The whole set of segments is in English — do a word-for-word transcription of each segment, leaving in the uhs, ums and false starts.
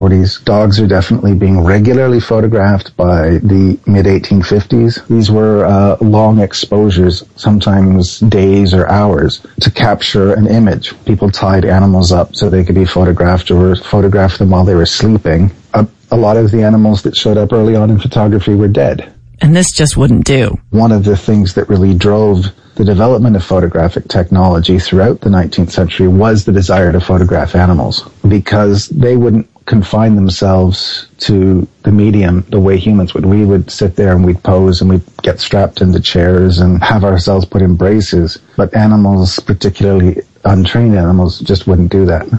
forties. Dogs are definitely being regularly photographed by the mid eighteen fifties. These were uh, long exposures, sometimes days or hours, to capture an image. People tied animals up so they could be photographed or photographed them while they were sleeping. A, a lot of the animals that showed up early on in photography were dead. And this just wouldn't do. One of the things that really drove the development of photographic technology throughout the nineteenth century was the desire to photograph animals, because they wouldn't confine themselves to the medium the way humans would. We would sit there and we'd pose and we'd get strapped into chairs and have ourselves put in braces. But animals, particularly untrained animals, just wouldn't do that.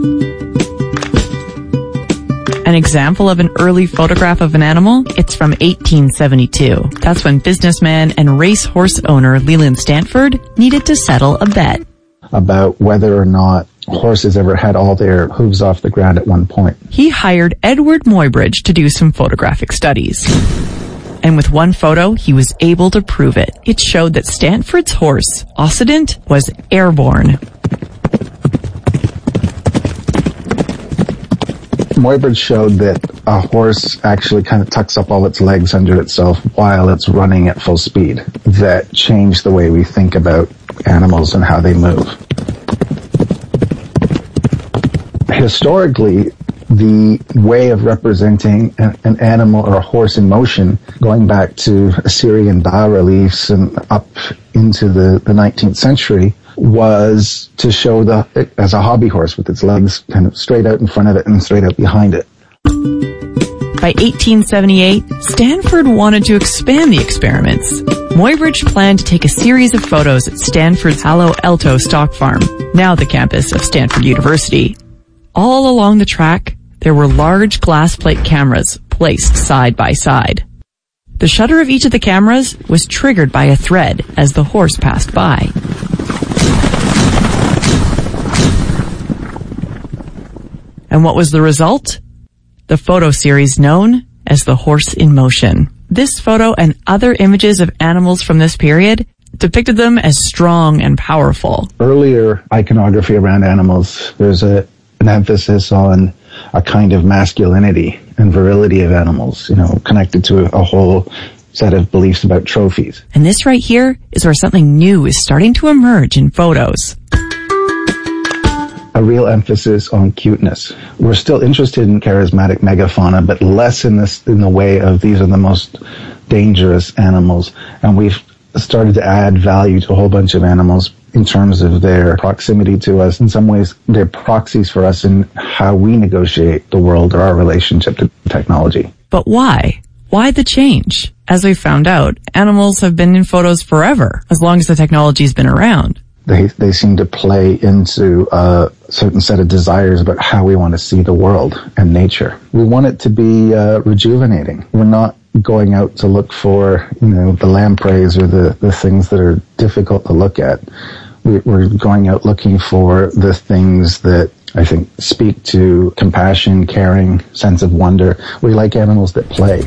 An example of an early photograph of an animal? It's from eighteen seventy-two. That's when businessman and racehorse owner Leland Stanford needed to settle a bet about whether or not horses ever had all their hooves off the ground at one point. He hired Edward Muybridge to do some photographic studies. And with one photo, he was able to prove it. It showed that Stanford's horse, Occident, was airborne. Muybridge showed that a horse actually kind of tucks up all its legs under itself while it's running at full speed. That changed the way we think about animals and how they move. Historically, the way of representing an animal or a horse in motion, going back to Assyrian bas-reliefs and up into the, the nineteenth century, was to show the it as a hobby horse with its legs kind of straight out in front of it and straight out behind it. By eighteen seventy-eight, Stanford wanted to expand the experiments. Muybridge planned to take a series of photos at Stanford's Palo Alto stock farm, now the campus of Stanford University. All along the track, there were large glass plate cameras placed side by side. The shutter of each of the cameras was triggered by a thread as the horse passed by. And what was the result? The photo series known as The Horse in Motion. This photo and other images of animals from this period depicted them as strong and powerful. Earlier iconography around animals, there's a, an emphasis on a kind of masculinity and virility of animals, you know, connected to a, a whole set of beliefs about trophies. And this right here is where something new is starting to emerge in photos. A real emphasis on cuteness. We're still interested in charismatic megafauna, but less in this, in the way of these are the most dangerous animals. And we've started to add value to a whole bunch of animals in terms of their proximity to us. In some ways, they're proxies for us in how we negotiate the world or our relationship to technology. But why? Why the change? As we found out, animals have been in photos forever, as long as the technology's been around. They they seem to play into a certain set of desires about how we want to see the world and nature. We want it to be uh, rejuvenating. We're not going out to look for, you know, the lampreys or the, the things that are difficult to look at. We, we're going out looking for the things that I think speak to compassion, caring, sense of wonder. We like animals that play.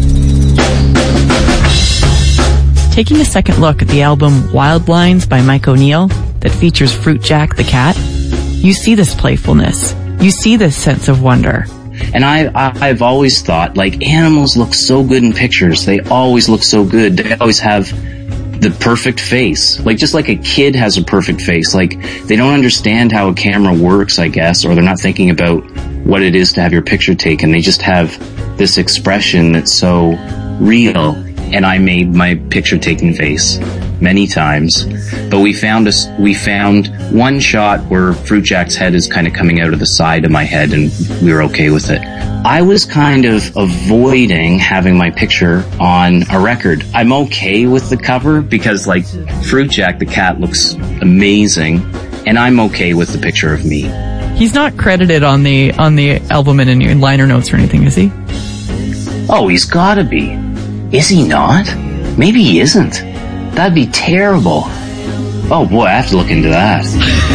Taking a second look at the album Wild Lines by Mike O'Neill that features Fruitjack the cat, you see this playfulness. You see this sense of wonder. And I, I, I've always thought, like, animals look so good in pictures. They always look so good. They always have the perfect face. Like, just like a kid has a perfect face. Like, they don't understand how a camera works, I guess, or they're not thinking about what it is to have your picture taken. They just have this expression that's so real. And I made my picture-taking face many times. But we found a, we found one shot where Fruitjack's head is kind of coming out of the side of my head, and we were okay with it. I was kind of avoiding having my picture on a record. I'm okay with the cover because, like, Fruitjack the cat looks amazing, and I'm okay with the picture of me. He's not credited on the on the album in any liner notes or anything, is he? Oh, he's gotta be. Is he not? Maybe he isn't. That'd be terrible. Oh boy, I have to look into that.